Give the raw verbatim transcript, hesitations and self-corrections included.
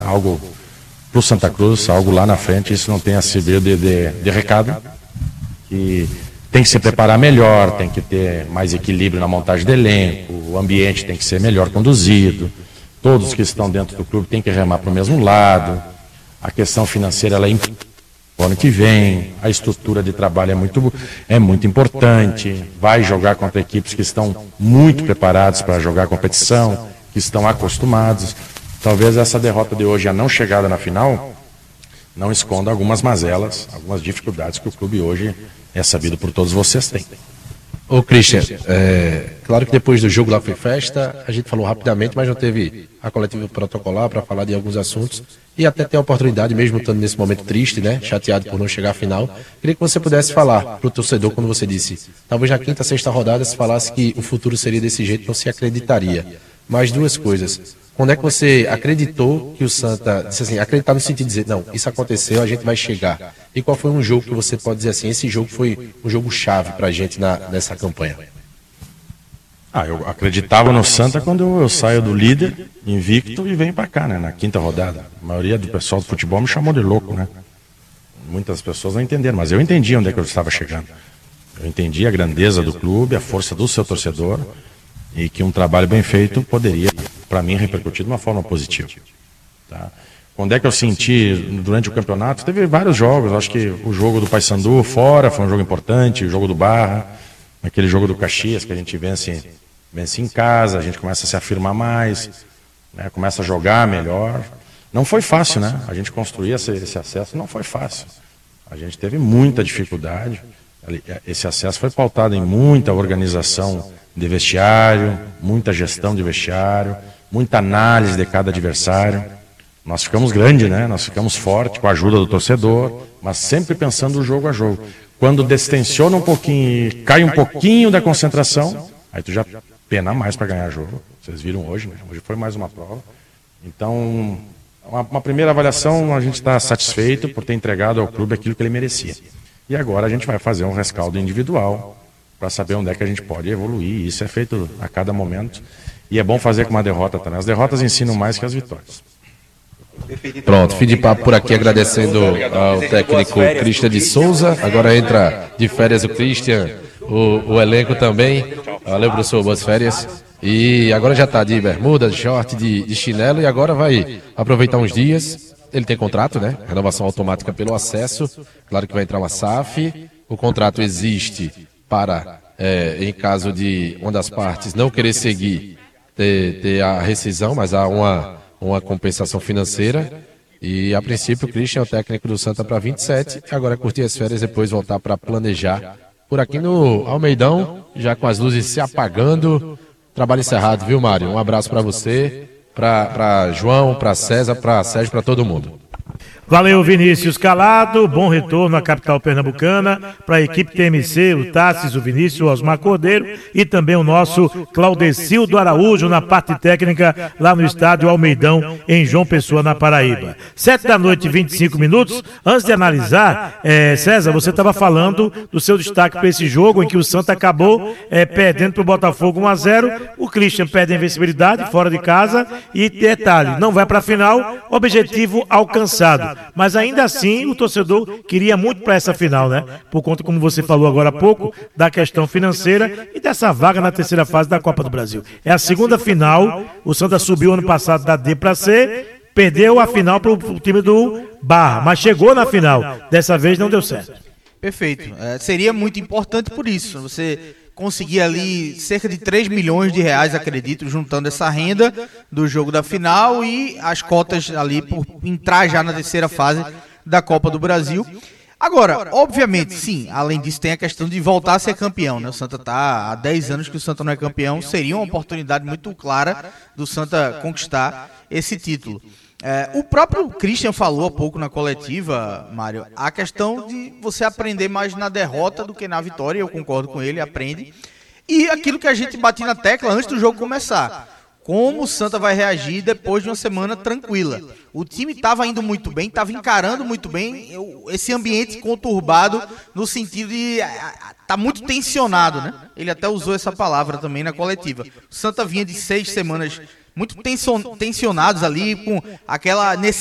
algo para o Santa Cruz, algo lá na frente, isso não tem a servir de, de, de recado, que tem que se preparar melhor, tem que ter mais equilíbrio na montagem do elenco, o ambiente tem que ser melhor conduzido, todos que estão dentro do clube têm que remar para o mesmo lado, a questão financeira ela é importante. O ano que vem, a estrutura de trabalho é muito, é muito importante, vai jogar contra equipes que estão muito preparadas para jogar competição, que estão acostumados. Talvez essa derrota de hoje, a não chegada na final, não esconda algumas mazelas, algumas dificuldades que o clube hoje é sabido por todos vocês tem. Ô Christian, é, claro que depois do jogo lá foi festa, a gente falou rapidamente, mas não teve a coletiva protocolar para falar de alguns assuntos e até ter a oportunidade, mesmo estando nesse momento triste, né, chateado por não chegar à final. Queria que você pudesse falar para o torcedor, quando você disse, talvez na quinta, sexta rodada, se falasse que o futuro seria desse jeito, não se acreditaria. Mais duas coisas. Quando é que você acreditou que o Santa, disse assim, acreditar no sentido de dizer, não, isso aconteceu, a gente vai chegar. E qual foi um jogo que você pode dizer assim, esse jogo foi um jogo chave pra gente na, nessa campanha? Ah, eu acreditava no Santa quando eu, eu saio do líder, invicto, e venho para cá, né, na quinta rodada. A maioria do pessoal do futebol me chamou de louco, né? Muitas pessoas não entenderam, mas eu entendi onde é que eu estava chegando. Eu entendi a grandeza do clube, a força do seu torcedor, e que um trabalho bem feito poderia, para mim, repercutir de uma forma positiva. Tá? Quando é que eu senti durante o campeonato? Teve vários jogos, acho que o jogo do Paysandu fora foi um jogo importante, o jogo do Barra, aquele jogo do Caxias que a gente vence, vence em casa, a gente começa a se afirmar mais, né, começa a jogar melhor. Não foi fácil, né? A gente construir esse, esse acesso não foi fácil. A gente teve muita dificuldade. Esse acesso foi pautado em muita organização de vestiário, muita gestão de vestiário, muita análise de cada adversário. Nós ficamos grande, né? Nós ficamos forte com a ajuda do torcedor, mas sempre pensando o jogo a jogo. Quando destensiona um pouquinho e cai um pouquinho da concentração, aí tu já pena mais para ganhar jogo. Vocês viram hoje, né? Hoje foi mais uma prova. Então, uma, uma primeira avaliação, a gente está satisfeito por ter entregado ao clube aquilo que ele merecia. E agora a gente vai fazer um rescaldo individual para saber onde é que a gente pode evoluir. Isso é feito a cada momento. E é bom fazer com uma derrota também. As derrotas ensinam mais que as vitórias. Pronto, fim de papo por aqui, agradecendo ao técnico Christian de Souza. Agora entra de férias o Christian, o, o elenco também. Valeu, professor, boas férias. E agora já está de bermuda, de short, de, de chinelo, e agora vai aproveitar uns dias. Ele tem contrato, né? Renovação automática pelo acesso. Claro que vai entrar uma S A F. O contrato existe para, é, em caso de uma das partes não querer seguir, ter, ter a rescisão, mas há uma, uma compensação financeira. E, a princípio, o Christian é o técnico do Santa para vinte e sete. Agora curtir as férias, depois voltar para planejar. Por aqui no Almeidão, já com as luzes se apagando. Trabalho encerrado, viu, Mário? Um abraço para você, para João, para César, para Sérgio, para todo mundo. Valeu, Vinícius Calado, bom retorno à capital pernambucana, para a equipe T M C, o Tassis, o Vinícius, o Osmar Cordeiro e também o nosso Claudecildo Araújo na parte técnica lá no estádio Almeidão, em João Pessoa, na Paraíba. Sete da noite, vinte e cinco minutos. Antes de analisar, é, César, você estava falando do seu destaque para esse jogo em que o Santa acabou é, perdendo para o Botafogo um a zero, o Christian perde a invencibilidade fora de casa e, detalhe, não vai para a final, objetivo alcançado. Mas ainda assim, o torcedor queria muito para essa final, né? Por conta, como você falou agora há pouco, da questão financeira e dessa vaga na terceira fase da Copa do Brasil. É a segunda final, o Santa subiu ano passado da D para C, perdeu a final para o time do Barra, mas chegou na final. Dessa vez não deu certo. Perfeito. É, seria muito importante por isso. Você conseguir ali cerca de três milhões de reais, acredito, juntando essa renda do jogo da final e as cotas ali por entrar já na terceira fase da Copa do Brasil. Agora, obviamente, sim, além disso tem a questão de voltar a ser campeão, né? O Santa está há dez anos que o Santa não é campeão, seria uma oportunidade muito clara do Santa conquistar esse título. É, o próprio Christian falou há pouco na coletiva, Mário, a questão de você aprender mais na derrota do que na vitória, eu concordo com ele, aprende. E aquilo que a gente bate na tecla antes do jogo começar, como o Santa vai reagir depois de uma semana tranquila. O time estava indo muito bem, estava encarando muito bem esse ambiente conturbado, no sentido de tá muito tensionado, né? Ele até usou essa palavra também na coletiva. O Santa vinha de seis semanas muito tension, tensionados ali, com aquela necessidade